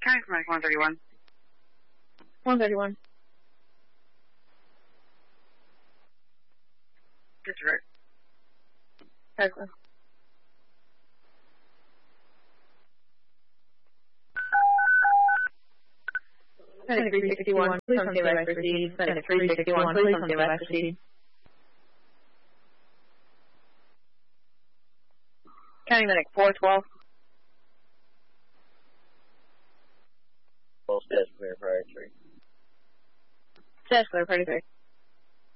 County Medic 131. 131. Disregard. Excellent. Medic 361, please come to West proceed. Medic 361, please come to West proceed. County Medic 412. Well, status clear for 3. Status clear, 33.